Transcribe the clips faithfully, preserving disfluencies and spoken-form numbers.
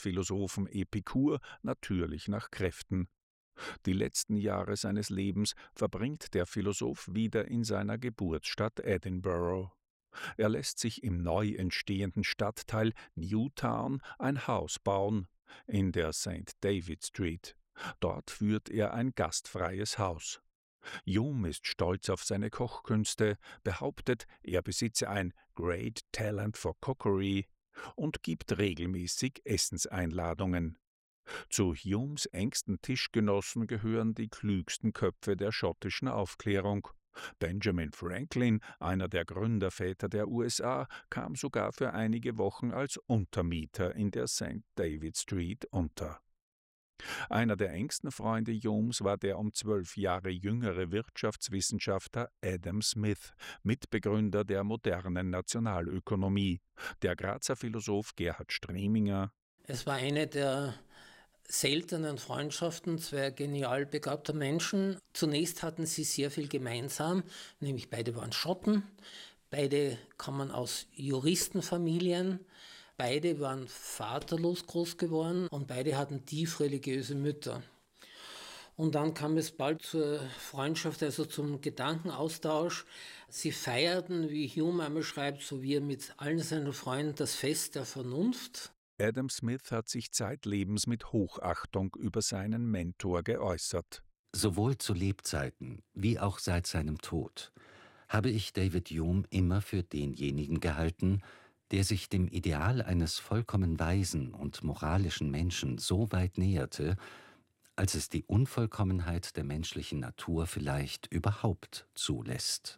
Philosophen Epikur natürlich nach Kräften. Die letzten Jahre seines Lebens verbringt der Philosoph wieder in seiner Geburtsstadt Edinburgh. Er lässt sich im neu entstehenden Stadtteil Newtown ein Haus bauen, in der Saint David Street. Dort führt er ein gastfreies Haus. Hume ist stolz auf seine Kochkünste, behauptet, er besitze ein Great Talent for Cookery und gibt regelmäßig Essenseinladungen. Zu Humes engsten Tischgenossen gehören die klügsten Köpfe der schottischen Aufklärung. Benjamin Franklin, einer der Gründerväter der U S A, kam sogar für einige Wochen als Untermieter in der Saint David Street unter. Einer der engsten Freunde Humes war der um zwölf Jahre jüngere Wirtschaftswissenschaftler Adam Smith, Mitbegründer der modernen Nationalökonomie. Der Grazer Philosoph Gerhard Streminger: Es war eine der seltenen Freundschaften zweier genial begabter Menschen. Zunächst hatten sie sehr viel gemeinsam, nämlich beide waren Schotten, beide kamen aus Juristenfamilien, beide waren vaterlos groß geworden und beide hatten tief religiöse Mütter. Und dann kam es bald zur Freundschaft, also zum Gedankenaustausch. Sie feierten, wie Hume einmal schreibt, so wie er mit allen seinen Freunden, das Fest der Vernunft. Adam Smith hat sich zeitlebens mit Hochachtung über seinen Mentor geäußert. Sowohl zu Lebzeiten wie auch seit seinem Tod habe ich David Hume immer für denjenigen gehalten, der sich dem Ideal eines vollkommen weisen und moralischen Menschen so weit näherte, als es die Unvollkommenheit der menschlichen Natur vielleicht überhaupt zulässt.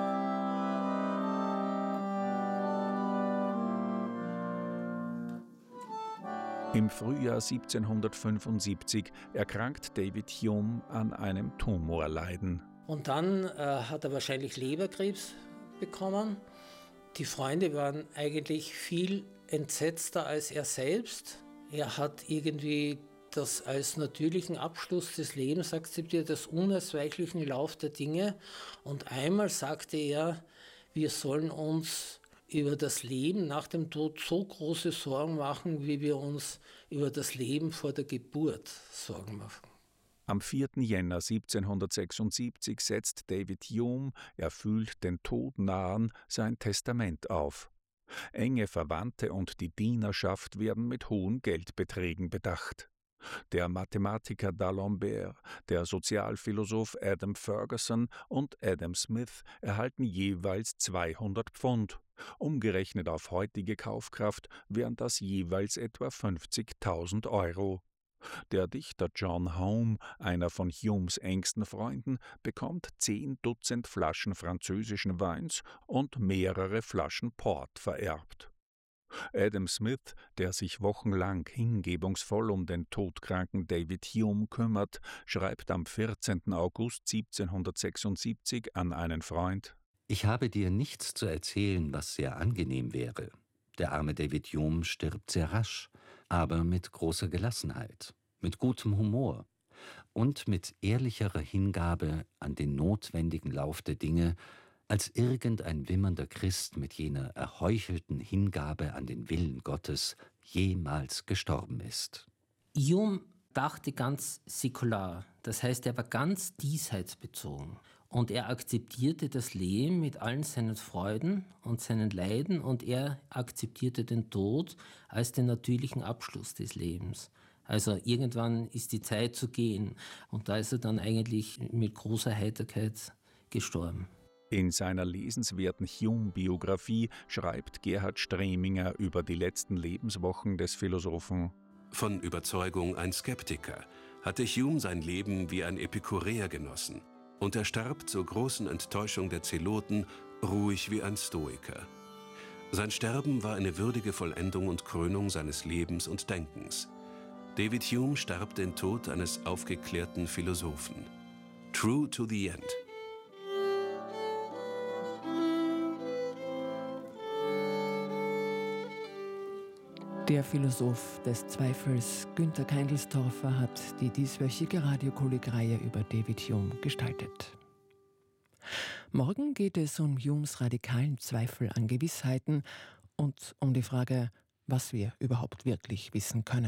Im Frühjahr siebzehnhundertfünfundsiebzig erkrankt David Hume an einem Tumorleiden. Und dann äh, hat er wahrscheinlich Leberkrebs bekommen. Die Freunde waren eigentlich viel entsetzter als er selbst. Er hat irgendwie das als natürlichen Abschluss des Lebens akzeptiert, als unausweichlichen Lauf der Dinge. Und einmal sagte er, wir sollen uns über das Leben nach dem Tod so große Sorgen machen, wie wir uns über das Leben vor der Geburt Sorgen machen. Am vierten Jänner siebzehnhundertsechsundsiebzig setzt David Hume, er fühlt den Tod nahen, sein Testament auf. Enge Verwandte und die Dienerschaft werden mit hohen Geldbeträgen bedacht. Der Mathematiker D'Alembert, der Sozialphilosoph Adam Ferguson und Adam Smith erhalten jeweils zweihundert Pfund. Umgerechnet auf heutige Kaufkraft wären das jeweils etwa fünfzigtausend Euro. Der Dichter John Home, einer von Humes engsten Freunden, bekommt zehn Dutzend Flaschen französischen Weins und mehrere Flaschen Port vererbt. Adam Smith, der sich wochenlang hingebungsvoll um den todkranken David Hume kümmert, schreibt am vierzehnten August siebzehnhundertsechsundsiebzig an einen Freund: Ich habe dir nichts zu erzählen, was sehr angenehm wäre. Der arme David Hume stirbt sehr rasch, aber mit großer Gelassenheit, mit gutem Humor und mit ehrlicherer Hingabe an den notwendigen Lauf der Dinge, als irgendein wimmernder Christ mit jener erheuchelten Hingabe an den Willen Gottes jemals gestorben ist. Hume dachte ganz säkular, das heißt, er war ganz diesseitsbezogen. Und er akzeptierte das Leben mit allen seinen Freuden und seinen Leiden und er akzeptierte den Tod als den natürlichen Abschluss des Lebens. Also irgendwann ist die Zeit zu gehen und da ist er dann eigentlich mit großer Heiterkeit gestorben. In seiner lesenswerten Hume-Biografie schreibt Gerhard Streminger über die letzten Lebenswochen des Philosophen: Von Überzeugung ein Skeptiker hatte Hume sein Leben wie ein Epikureer genossen. Und er starb zur großen Enttäuschung der Zeloten ruhig wie ein Stoiker. Sein Sterben war eine würdige Vollendung und Krönung seines Lebens und Denkens. David Hume starb den Tod eines aufgeklärten Philosophen. True to the end. Der Philosoph des Zweifels Günther Keindelstorfer hat die dieswöchige Radiokolleg-Reihe über David Hume gestaltet. Morgen geht es um Humes radikalen Zweifel an Gewissheiten und um die Frage, was wir überhaupt wirklich wissen können.